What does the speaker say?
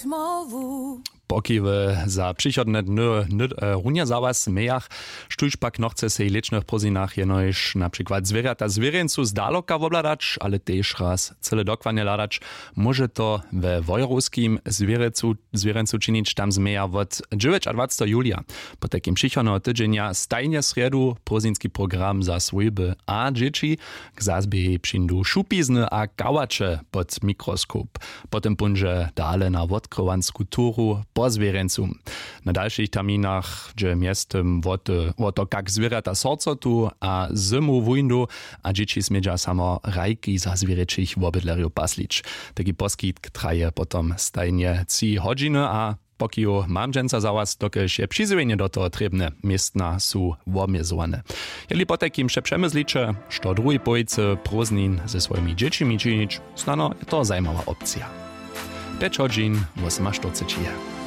Pokiwy za przychodne dny runia za was mejach, sztuć pak no chce se i licznych prozinach jenoś na przykład zwierzęta zwierzęcu z daloka obladać, ale też raz cele dokładnie ladać. Może to we wojruskim zwierzęcu czynić tam z meja od 9 a 20 julia. Po takim przychodnego tydzienia stajnie sredu prozinski program za swojby a dzieci k zazbie przyndu szupizny a kałacze pod mikroskop. Potem punże dale na odkrywansku turu po zwierzęcu. Na dalszych terminach, gdzie miestem o to jak zwierzęta serce tu a zimu wujndu, a dzieci smieđa samo rajki za zwierzęcich obydlerju paslić. Taki poskitk traje potom stajnie 3 godziny, a pokiju mam dżęca za was, dokeż je przyzwienie do toho trebne miestna su obmiezowane. Jeli po takim še przemyslicze, što drugi pojce proznin ze swoimi dziećmi czynić, znano je to zajmowa opcja. 5 godzin, 8 je.